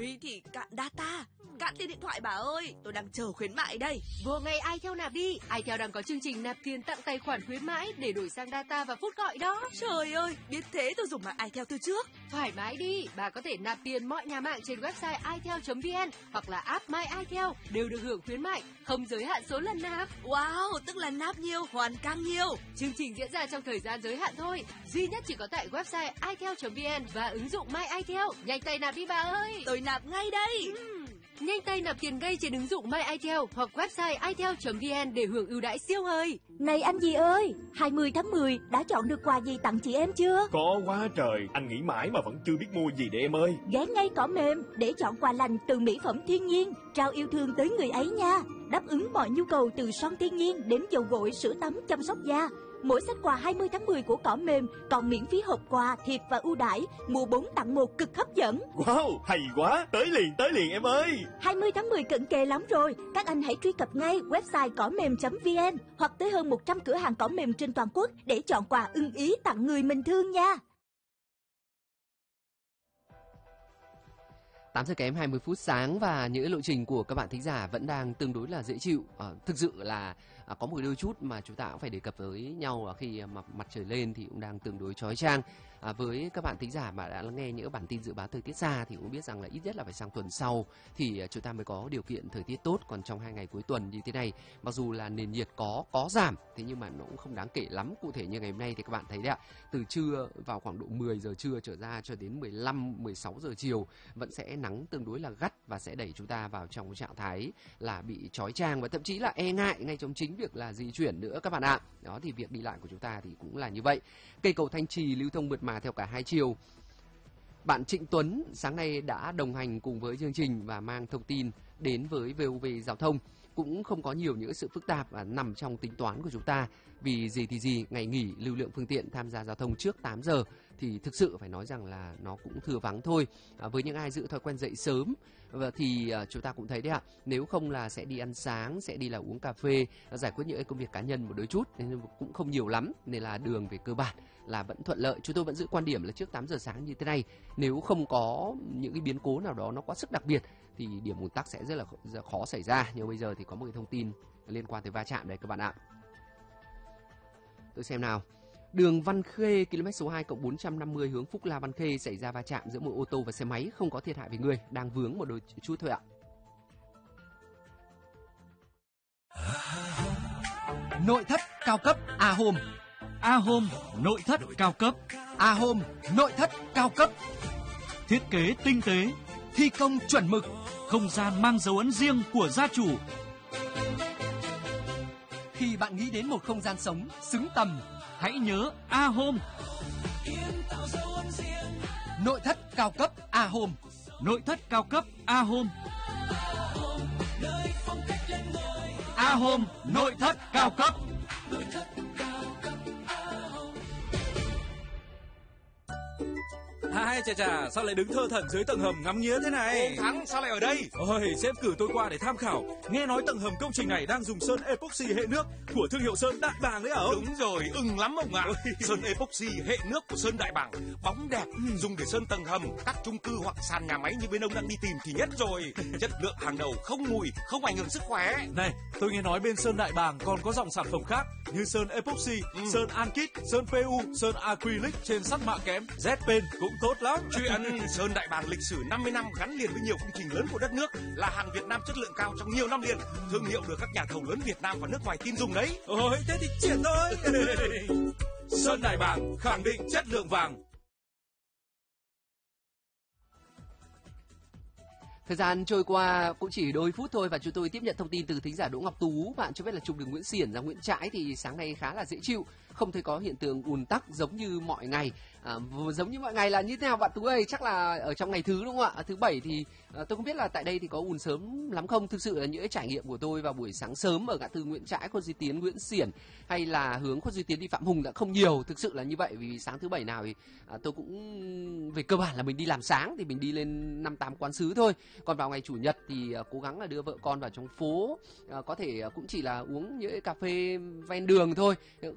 Tôi thì cạn data, cạn tiền điện thoại bà ơi, tôi đang chờ khuyến mại đây. Vô ngay iTel nạp đi, iTel đang có chương trình nạp tiền tặng tài khoản khuyến mãi để đổi sang data và phút gọi đó. Trời ơi, biết thế tôi dùng mạng iTel từ trước. Thoải mái đi, bà có thể nạp tiền mọi nhà mạng trên website itel.vn hoặc là app My iTel đều được hưởng khuyến mại, không giới hạn số lần nạp. Wow, tức là nạp nhiều, hoàn càng nhiều. Chương trình diễn ra trong thời gian giới hạn thôi, duy nhất chỉ có tại website itel.vn và ứng dụng My iTel. Nhanh tay nạp đi bà ơi. Tôi nạp ngay đây. Nhanh tay nạp tiền ngay trên ứng dụng My iTel hoặc website itel.vn để hưởng ưu đãi siêu hời. Này anh gì ơi, 20 tháng 10 đã chọn được quà gì tặng chị em chưa? Có quá trời, anh nghĩ mãi mà vẫn chưa biết mua gì để em ơi. Ghé ngay Cỏ Mềm để chọn quà lành từ mỹ phẩm thiên nhiên, trao yêu thương tới người ấy nha. Đáp ứng mọi nhu cầu từ son thiên nhiên đến dầu gội, sữa tắm, chăm sóc da. Mỗi set quà 20 tháng 10 của Cỏ Mềm còn miễn phí hộp quà, thiệp và ưu đãi, mua 4 tặng 1 cực hấp dẫn. Wow, hay quá, tới liền em ơi. 20 tháng 10 cận kề lắm rồi, các anh hãy truy cập ngay website cỏmềm.vn hoặc tới hơn 100 cửa hàng Cỏ Mềm trên toàn quốc để chọn quà ưng ý tặng người mình thương nha. 8 giờ kém 20 phút sáng và những lộ trình của các bạn thính giả vẫn đang tương đối là dễ chịu. Thực sự là có một đôi chút mà chúng ta cũng phải đề cập với nhau khi mà mặt trời lên thì cũng đang tương đối chói chang. Với các bạn thính giả mà đã nghe những bản tin dự báo thời tiết xa thì cũng biết rằng là ít nhất là phải sang tuần sau thì chúng ta mới có điều kiện thời tiết tốt. Còn trong 2 ngày cuối tuần như thế này, mặc dù là nền nhiệt có giảm, thế nhưng mà nó cũng không đáng kể lắm. Cụ thể như ngày hôm nay thì các bạn thấy đấy ạ, từ trưa vào khoảng độ 10 giờ trưa trở ra cho đến 15-16 giờ chiều vẫn sẽ nắng tương đối là gắt và sẽ đẩy chúng ta vào trong trạng thái là bị chói chang và thậm chí là e ngại ngay trong chính việc là di chuyển nữa các bạn ạ. Đó thì việc đi lại của chúng ta thì cũng là như vậy. Cây cầu Thanh Trì lưu thông mượt mà theo cả hai chiều. Bạn Trịnh Tuấn sáng nay đã đồng hành cùng với chương trình và mang thông tin đến với VOV Giao thông. Cũng không có nhiều những sự phức tạp và nằm trong tính toán của chúng ta. Vì gì thì gì, ngày nghỉ lưu lượng phương tiện tham gia giao thông trước 8 giờ thì thực sự phải nói rằng là nó cũng thưa vắng thôi. Với những ai giữ thói quen dậy sớm thì chúng ta cũng thấy đấy ạ, nếu không là sẽ đi ăn sáng, sẽ đi là uống cà phê, giải quyết những công việc cá nhân một đôi chút nên cũng không nhiều lắm, nên là đường về cơ bản là vẫn thuận lợi. Chúng tôi vẫn giữ quan điểm là trước 8 giờ sáng như thế này, nếu không có những cái biến cố nào đó nó quá sức đặc biệt thì điểm ùn tắc sẽ rất là khó xảy ra. Nhưng bây giờ thì có một cái thông tin liên quan tới va chạm đây các bạn ạ. Tôi xem nào. Đường Văn Khê km số 2+450 hướng Phúc La Văn Khê xảy ra va chạm giữa một ô tô và xe máy, không có thiệt hại về người, đang vướng một đôi chút thôi ạ. Nội thất cao cấp A Home. A Home nội thất cao cấp. A Home nội thất cao cấp. Thiết kế tinh tế, thi công chuẩn mực, không gian mang dấu ấn riêng của gia chủ. Khi bạn nghĩ đến một không gian sống xứng tầm, hãy nhớ A Home. Nội thất cao cấp A Home. Nội thất cao cấp A Home. A Home nội thất cao cấp. Hai chà, sao lại đứng thơ thẩn dưới tầng hầm ngắm nghía thế này? Ô Thắng, sao lại ở đây? Ôi, sếp cử tôi qua để tham khảo. Nghe nói tầng hầm công trình này đang dùng sơn epoxy hệ nước của thương hiệu sơn Đại Bàng đấy hả ông? Đúng rồi, ưng lắm ông ạ. Sơn epoxy hệ nước của sơn Đại Bàng, bóng đẹp, dùng để sơn tầng hầm, các chung cư hoặc sàn nhà máy như bên ông đang đi tìm thì nhất rồi. Chất lượng hàng đầu, không mùi, không ảnh hưởng sức khỏe. Này, tôi nghe nói bên sơn Đại Bàng còn có dòng sản phẩm khác như sơn epoxy, sơn ankit, sơn PU, sơn acrylic trên sắt mạ kém, Z-Pen cũng tốt lắm. Chuyện sơn Đại Bàng lịch sử 50 năm gắn liền với nhiều công trình lớn của đất nước, là hàng Việt Nam chất lượng cao trong nhiều năm liền, thương hiệu được các nhà thầu lớn Việt Nam và nước ngoài tin dùng đấy. Ôi, thế thì triển thôi. Sơn Đại Bàng khẳng định chất lượng vàng. Thời gian trôi qua cũng chỉ đôi phút thôi và chúng tôi tiếp nhận thông tin từ thính giả Đỗ Ngọc Tú. Bạn cho biết là trục đường Nguyễn Xiển ra Nguyễn Trãi thì sáng nay khá là dễ chịu, không thấy có hiện tượng ùn tắc giống như mọi ngày. Giống như mọi ngày là như thế nào bạn Tú ơi? Chắc là ở trong ngày thứ đúng không ạ? Thứ bảy thì tôi không biết là tại đây thì có ùn sớm lắm không. Thực sự là những trải nghiệm của tôi vào buổi sáng sớm ở ngã tư Nguyễn Trãi, Khuất Duy Tiến, Nguyễn Xiển hay là hướng Khuất Duy Tiến đi Phạm Hùng đã không nhiều. Thực sự là như vậy, vì sáng thứ bảy nào thì tôi cũng về cơ bản là mình đi làm sáng thì mình đi lên 5-8 quán xứ thôi. Còn vào ngày chủ nhật thì cố gắng là đưa vợ con vào trong phố, có thể cũng chỉ là uống những cà phê ven đường thôi, không có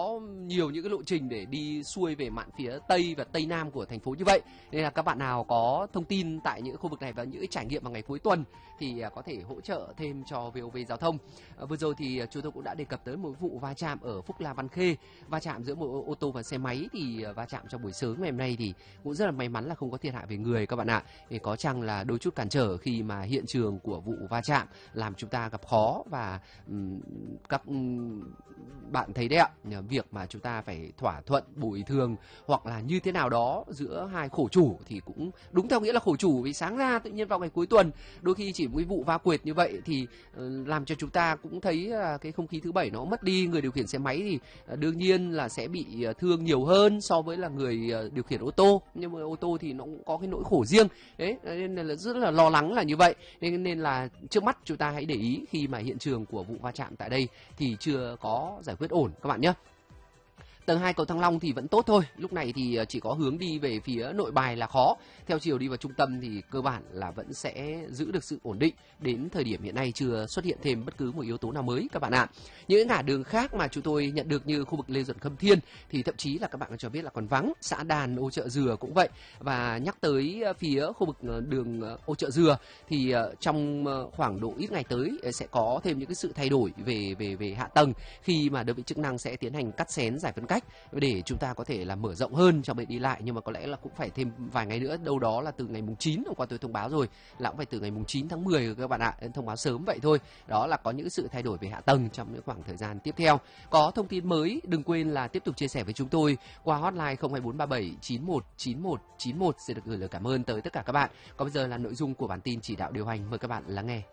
có nhiều những cái lộ trình để đi xuôi về mạn phía Tây và Tây Nam của thành phố như vậy. Nên là các bạn nào có thông tin tại những khu vực này và những cái trải nghiệm vào ngày cuối tuần thì có thể hỗ trợ thêm cho VOV Giao thông. Vừa rồi thì chúng tôi cũng đã đề cập tới một vụ va chạm ở Phúc La Văn Khê, va chạm giữa một ô tô và xe máy, thì va chạm trong buổi sớm ngày hôm nay thì cũng rất là may mắn là không có thiệt hại về người các bạn ạ. Thì có chăng là đôi chút cản trở khi mà hiện trường của vụ va chạm làm chúng ta gặp khó, và các bạn thấy đấy ạ, việc mà chúng ta phải thỏa thuận bồi thường hoặc là như thế nào đó giữa hai khổ chủ thì cũng đúng theo nghĩa là khổ chủ, vì sáng ra tự nhiên vào ngày cuối tuần đôi khi chỉ một cái vụ va quệt như vậy thì làm cho chúng ta cũng thấy cái không khí thứ bảy nó mất đi. Người điều khiển xe máy thì đương nhiên là sẽ bị thương nhiều hơn so với là người điều khiển ô tô, nhưng mà ô tô thì nó cũng có cái nỗi khổ riêng đấy, nên là rất là lo lắng là như vậy. Nên là trước mắt chúng ta hãy để ý khi mà hiện trường của vụ va chạm tại đây thì chưa có giải quyết ổn các bạn nhé. Tầng 2 cầu Thăng Long thì vẫn tốt thôi, lúc này thì chỉ có hướng đi về phía Nội Bài là khó. Theo chiều đi vào trung tâm thì cơ bản là vẫn sẽ giữ được sự ổn định. Đến thời điểm hiện nay chưa xuất hiện thêm bất cứ một yếu tố nào mới các bạn ạ. Những ngã đường khác mà chúng tôi nhận được như khu vực Lê Duẩn Khâm Thiên thì thậm chí là các bạn cho biết là còn vắng. Xã Đàn, Ô Chợ Dừa cũng vậy. Và nhắc tới phía khu vực đường Ô Chợ Dừa thì trong khoảng độ ít ngày tới sẽ có thêm những cái sự thay đổi về hạ tầng, khi mà đơn vị chức năng sẽ tiến hành cắt xén giải phân cách để chúng ta có thể là mở rộng hơn cho bệnh đi lại. Nhưng mà có lẽ là cũng phải thêm vài ngày nữa, đâu đó là từ ngày mùng 9, hôm qua tôi thông báo rồi là cũng phải từ ngày mùng 9 tháng 10 rồi các bạn ạ, thông báo sớm vậy thôi. Đó là có những sự thay đổi về hạ tầng trong những khoảng thời gian tiếp theo. Có thông tin mới đừng quên là tiếp tục chia sẻ với chúng tôi qua hotline 02437 919191. Sẽ được gửi lời cảm ơn tới tất cả các bạn. Còn bây giờ là nội dung của bản tin chỉ đạo điều hành, mời các bạn lắng nghe.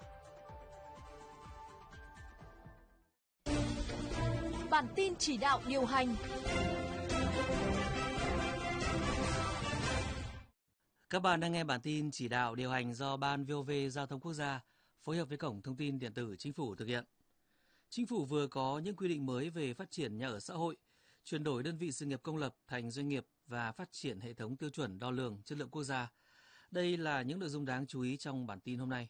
Bản tin chỉ đạo điều hành. Các bạn đang nghe bản tin chỉ đạo điều hành do Ban VOV Giao thông Quốc gia phối hợp với Cổng Thông tin Điện tử Chính phủ thực hiện. Chính phủ vừa có những quy định mới về phát triển nhà ở xã hội, chuyển đổi đơn vị sự nghiệp công lập thành doanh nghiệp và phát triển hệ thống tiêu chuẩn đo lường chất lượng quốc gia. Đây là những nội dung đáng chú ý trong bản tin hôm nay.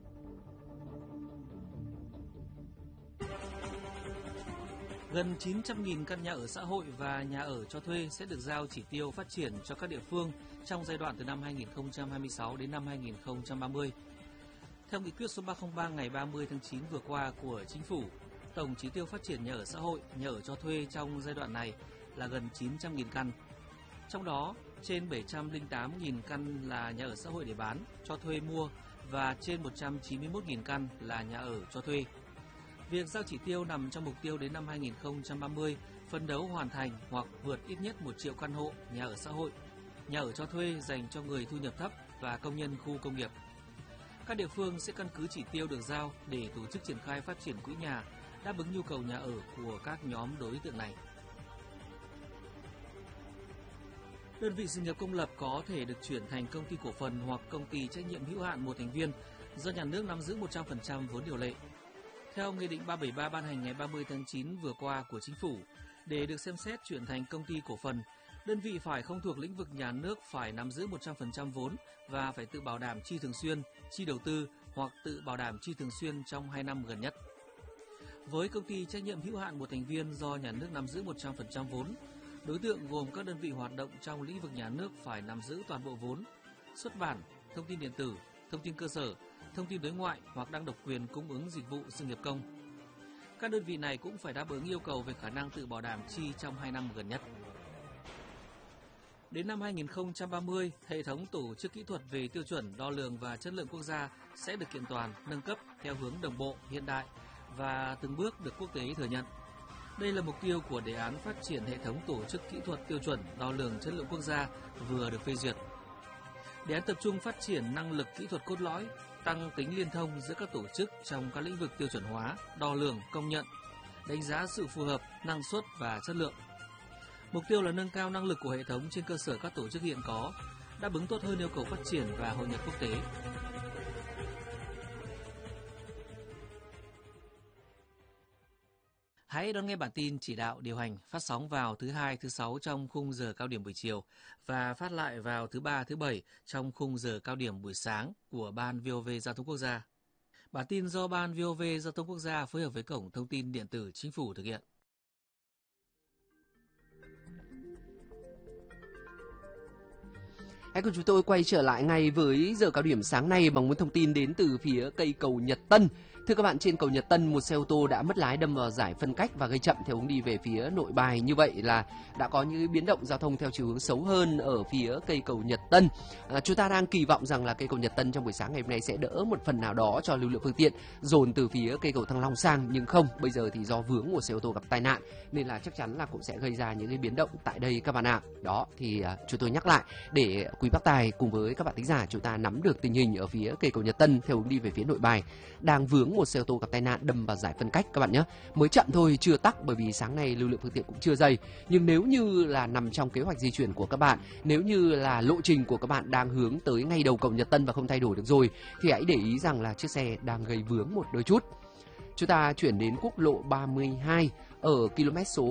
Gần 900.000 căn nhà ở xã hội và nhà ở cho thuê sẽ được giao chỉ tiêu phát triển cho các địa phương trong giai đoạn từ năm 2026 đến năm 2030. Theo nghị quyết số 303 ngày 30 tháng 9 vừa qua của Chính phủ, tổng chỉ tiêu phát triển nhà ở xã hội, nhà ở cho thuê trong giai đoạn này là gần 900.000 căn. Trong đó, trên 708.000 căn là nhà ở xã hội để bán, cho thuê mua và trên 191.000 căn là nhà ở cho thuê. Việc giao chỉ tiêu nằm trong mục tiêu đến năm 2030, phấn đấu hoàn thành hoặc vượt ít nhất 1 triệu căn hộ nhà ở xã hội, nhà ở cho thuê dành cho người thu nhập thấp và công nhân khu công nghiệp. Các địa phương sẽ căn cứ chỉ tiêu được giao để tổ chức triển khai phát triển quỹ nhà, đáp ứng nhu cầu nhà ở của các nhóm đối tượng này. Đơn vị sự nghiệp công lập có thể được chuyển thành công ty cổ phần hoặc công ty trách nhiệm hữu hạn một thành viên do nhà nước nắm giữ 100% vốn điều lệ. Theo Nghị định 373 ban hành ngày 30 tháng 9 vừa qua của Chính phủ, để được xem xét chuyển thành công ty cổ phần, đơn vị phải không thuộc lĩnh vực nhà nước, phải nắm giữ 100% vốn và phải tự bảo đảm chi thường xuyên, chi đầu tư hoặc tự bảo đảm chi thường xuyên trong 2 năm gần nhất. Với công ty trách nhiệm hữu hạn một thành viên do nhà nước nắm giữ 100% vốn, đối tượng gồm các đơn vị hoạt động trong lĩnh vực nhà nước phải nắm giữ toàn bộ vốn, xuất bản, thông tin điện tử, thông tin cơ sở, thông tin đối ngoại hoặc đang độc quyền cung ứng dịch vụ sự nghiệp công. Các đơn vị này cũng phải đáp ứng yêu cầu về khả năng tự bảo đảm chi trong 2 năm gần nhất. Đến năm 2030, hệ thống tổ chức kỹ thuật về tiêu chuẩn đo lường và chất lượng quốc gia sẽ được kiện toàn, nâng cấp theo hướng đồng bộ, hiện đại và từng bước được quốc tế thừa nhận. Đây là mục tiêu của đề án phát triển hệ thống tổ chức kỹ thuật tiêu chuẩn đo lường chất lượng quốc gia vừa được phê duyệt. Đề án tập trung phát triển năng lực kỹ thuật cốt lõi, tăng tính liên thông giữa các tổ chức trong các lĩnh vực tiêu chuẩn hóa, đo lường, công nhận, đánh giá sự phù hợp, năng suất và chất lượng. Mục tiêu là nâng cao năng lực của hệ thống trên cơ sở các tổ chức hiện có, đáp ứng tốt hơn yêu cầu phát triển và hội nhập quốc tế. Hãy đón nghe bản tin chỉ đạo điều hành phát sóng vào thứ Hai, thứ Sáu trong khung giờ cao điểm buổi chiều và phát lại vào thứ Ba, thứ Bảy trong khung giờ cao điểm buổi sáng của Ban VOV Giao thông Quốc gia. Bản tin do Ban VOV Giao thông Quốc gia phối hợp với Cổng Thông tin Điện tử Chính phủ thực hiện. Hãy cùng chúng tôi quay trở lại ngay với giờ cao điểm sáng nay bằng một thông tin đến từ phía cây cầu Nhật Tân. Thưa các bạn, trên cầu Nhật Tân, một xe ô tô đã mất lái đâm vào giải phân cách và gây chậm theo hướng đi về phía Nội Bài. Như vậy là đã có những biến động giao thông theo chiều hướng xấu hơn ở phía cây cầu Nhật Tân. Chúng ta đang kỳ vọng rằng là cây cầu Nhật Tân trong buổi sáng ngày hôm nay sẽ đỡ một phần nào đó cho lưu lượng phương tiện dồn từ phía cây cầu Thăng Long sang, nhưng không, bây giờ thì do vướng một xe ô tô gặp tai nạn nên là chắc chắn là cũng sẽ gây ra những cái biến động tại đây các bạn ạ. Đó thì chúng tôi nhắc lại để quý bác tài cùng với các bạn thính giả chúng ta nắm được tình hình ở phía cây cầu Nhật Tân theo hướng đi về phía Nội Bài. Đang vướng một xe ô tô gặp tai nạn đâm vào giải phân cách các bạn nhé. Mới chậm thôi, chưa tắc, bởi vì sáng nay lưu lượng phương tiện cũng chưa dày. Nhưng nếu như là nằm trong kế hoạch di chuyển của các bạn, nếu như là lộ trình của các bạn đang hướng tới ngay đầu cầu Nhật Tân và không thay đổi được rồi, thì hãy để ý rằng là chiếc xe đang gây vướng một đôi chút. Chúng ta chuyển đến quốc lộ 32 ở km số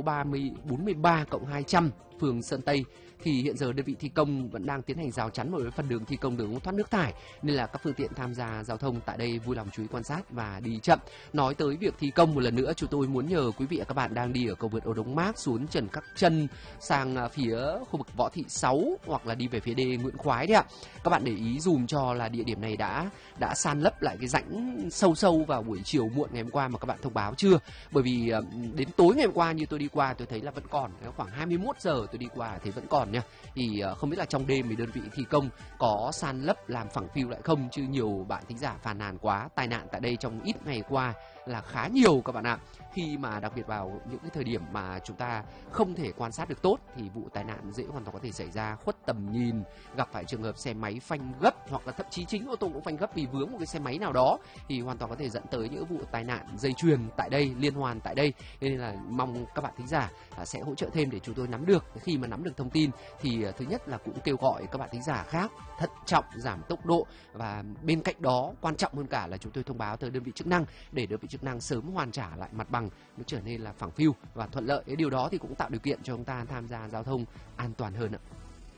43+200 phường Sơn Tây. Thì hiện giờ đơn vị thi công vẫn đang tiến hành rào chắn một phần đường thi công đường thoát nước thải, nên là các phương tiện tham gia giao thông tại đây vui lòng chú ý quan sát và đi chậm. Nói tới việc thi công một lần nữa, chúng tôi muốn nhờ quý vị và các bạn đang đi ở cầu vượt Âu Đống Mác xuống Trần Các Trân sang phía khu vực Võ Thị 6 hoặc là đi về phía đê Nguyễn Khoái đấy ạ. Các bạn để ý dùm cho là địa điểm này đã san lấp lại cái rãnh sâu vào buổi chiều muộn ngày hôm qua mà các bạn thông báo chưa? Bởi vì đến tối ngày hôm qua như tôi đi qua tôi thấy là vẫn còn, khoảng 21 giờ tôi đi qua thấy vẫn còn nha. Thì không biết là trong đêm thì đơn vị thi công có san lấp làm phẳng phiu lại không, chứ nhiều bạn thính giả phàn nàn quá. Tai nạn tại đây trong ít ngày qua là khá nhiều các bạn ạ. Khi mà đặc biệt vào những cái thời điểm mà chúng ta không thể quan sát được tốt thì vụ tai nạn dễ hoàn toàn có thể xảy ra, khuất tầm nhìn, gặp phải trường hợp xe máy phanh gấp hoặc là thậm chí chính ô tô cũng phanh gấp vì vướng một cái xe máy nào đó, thì hoàn toàn có thể dẫn tới những vụ tai nạn dây chuyền tại đây, liên hoàn tại đây. Nên là mong các bạn thính giả sẽ hỗ trợ thêm để chúng tôi nắm được. Khi mà nắm được thông tin thì thứ nhất là cũng kêu gọi các bạn thính giả khác thận trọng, giảm tốc độ, và bên cạnh đó quan trọng hơn cả là chúng tôi thông báo tới đơn vị chức năng để đơn vị chức năng sớm hoàn trả lại mặt bằng, nó trở nên là phẳng phiu và thuận lợi. Cái điều đó thì cũng tạo điều kiện cho chúng ta tham gia giao thông an toàn hơn ạ.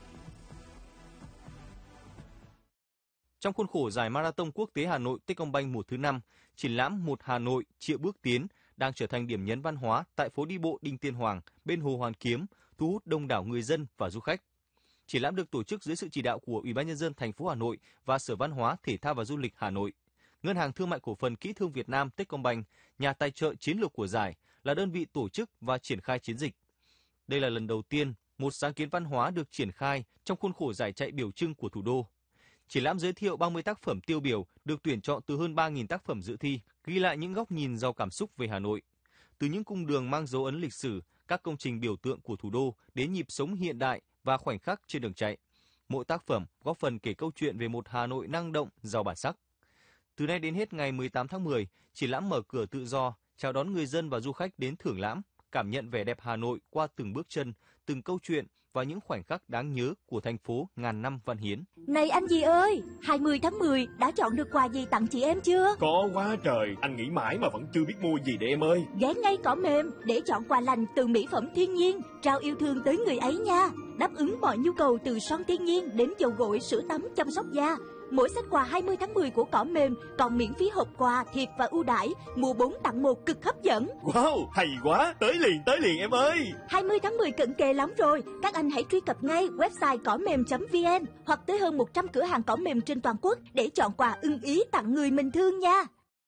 Trong khuôn khổ giải Marathon Quốc tế Hà Nội Techcombank mùa thứ 5, triển lãm Một Hà Nội Triệu Bước Tiến đang trở thành điểm nhấn văn hóa tại phố đi bộ Đinh Tiên Hoàng bên Hồ Hoàn Kiếm, thu hút đông đảo người dân và du khách. Triển lãm được tổ chức dưới sự chỉ đạo của Ủy ban nhân dân thành phố Hà Nội và Sở Văn hóa, Thể thao và Du lịch Hà Nội. Ngân hàng Thương mại Cổ phần Kỹ thương Việt Nam Techcombank, nhà tài trợ chiến lược của giải, là đơn vị tổ chức và triển khai chiến dịch. Đây là lần đầu tiên một sáng kiến văn hóa được triển khai trong khuôn khổ giải chạy biểu trưng của thủ đô. Triển lãm giới thiệu 30 tác phẩm tiêu biểu được tuyển chọn từ hơn 3.000 tác phẩm dự thi, ghi lại những góc nhìn giàu cảm xúc về Hà Nội. Từ những cung đường mang dấu ấn lịch sử, các công trình biểu tượng của thủ đô đến nhịp sống hiện đại và khoảnh khắc trên đường chạy. Mỗi tác phẩm góp phần kể câu chuyện về một Hà Nội năng động, giàu bản sắc. Từ nay đến hết ngày 18 tháng 10, triển lãm mở cửa tự do, chào đón người dân và du khách đến thưởng lãm, cảm nhận vẻ đẹp Hà Nội qua từng bước chân, từng câu chuyện và những khoảnh khắc đáng nhớ của thành phố ngàn năm văn hiến. Này anh gì ơi, 20 tháng 10 đã chọn được quà gì tặng chị em chưa? Có quá trời, anh nghĩ mãi mà vẫn chưa biết mua gì để em ơi. Ghé ngay Cỏ Mềm để chọn quà lành từ mỹ phẩm thiên nhiên, trao yêu thương tới người ấy nha. Đáp ứng mọi nhu cầu từ son thiên nhiên đến dầu gội, sữa tắm, chăm sóc da. Mỗi set quà 20 tháng 10 của Cỏ Mềm còn miễn phí hộp quà, thiệp và ưu đãi, mua 4 tặng 1 cực hấp dẫn. Wow, hay quá, tới liền em ơi. 20 tháng 10 cận kề lắm rồi, các anh hãy truy cập ngay website cỏmềm.vn hoặc tới hơn 100 cửa hàng Cỏ Mềm trên toàn quốc để chọn quà ưng ý tặng người mình thương nha.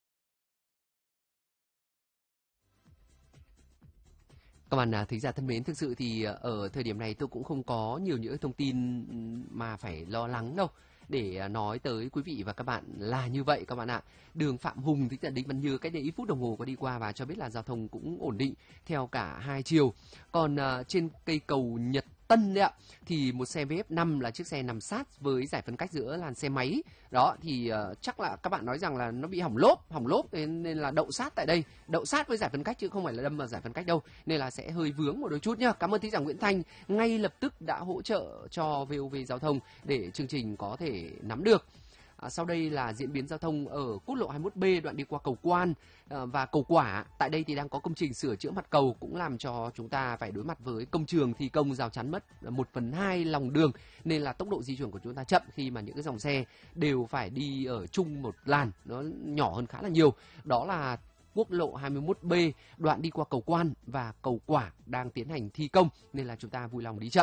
Các bạn thính giả thân mến, thực sự thì ở thời điểm này tôi cũng không có nhiều những thông tin mà phải lo lắng đâu. Để nói tới quý vị và các bạn là như vậy các bạn ạ. Đường Phạm Hùng thì Đinh Văn Như cách đây ít phút đồng hồ có đi qua và cho biết là giao thông cũng ổn định theo cả hai chiều. Còn trên cây cầu Nhật Tân đấy ạ, thì một xe VF5 là chiếc xe nằm sát với giải phân cách giữa làn xe máy. Đó thì chắc là các bạn nói rằng là nó bị hỏng lốp nên là đậu sát tại đây, đậu sát với giải phân cách chứ không phải là đâm vào giải phân cách đâu, nên là sẽ hơi vướng một đôi chút nhá. Cảm ơn thính giả Nguyễn Thanh ngay lập tức đã hỗ trợ cho VOV Giao thông để chương trình có thể nắm được. Sau đây là diễn biến giao thông ở quốc lộ 21B đoạn đi qua cầu Quan và cầu Quả. Tại đây thì đang có công trình sửa chữa mặt cầu, cũng làm cho chúng ta phải đối mặt với công trường thi công rào chắn mất 1/2 lòng đường, nên là tốc độ di chuyển của chúng ta chậm khi mà những cái dòng xe đều phải đi ở chung một làn, nó nhỏ hơn khá là nhiều. Đó là quốc lộ 21B đoạn đi qua cầu Quan và cầu Quả đang tiến hành thi công, nên là chúng ta vui lòng đi chậm.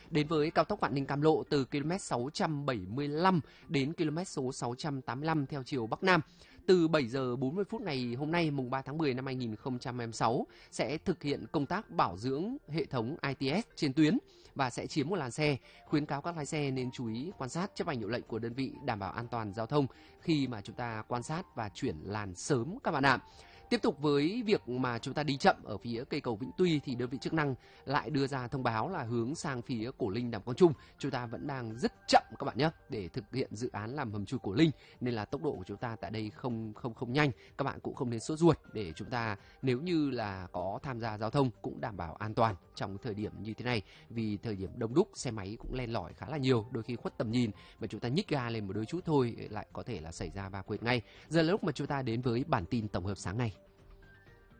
đến với cao tốc Vạn Ninh Cam Lộ từ km 675 đến km số 685 theo chiều Bắc Nam. Từ 7 giờ 40 phút ngày hôm nay mùng 3 tháng 10 năm 2026 sẽ thực hiện công tác bảo dưỡng hệ thống ITS trên tuyến và sẽ chiếm một làn xe. Khuyến cáo các lái xe nên chú ý quan sát, chấp hành hiệu lệnh của đơn vị đảm bảo an toàn giao thông khi mà chúng ta quan sát và chuyển làn sớm các bạn ạ. Tiếp tục với việc mà chúng ta đi chậm ở phía cây cầu Vĩnh Tuy thì đơn vị chức năng lại đưa ra thông báo là hướng sang phía Cổ Linh Đàm Quang Trung chúng ta vẫn đang rất chậm các bạn nhé, để thực hiện dự án làm hầm chui Cổ Linh, nên là tốc độ của chúng ta tại đây không nhanh. Các bạn cũng không nên sốt ruột, để chúng ta nếu như là có tham gia giao thông cũng đảm bảo an toàn trong thời điểm như thế này, vì thời điểm đông đúc xe máy cũng len lỏi khá là nhiều, đôi khi khuất tầm nhìn và chúng ta nhích ga lên một đôi chút thôi lại có thể là xảy ra va quệt ngay. Giờ là lúc mà chúng ta đến với bản tin tổng hợp sáng nay.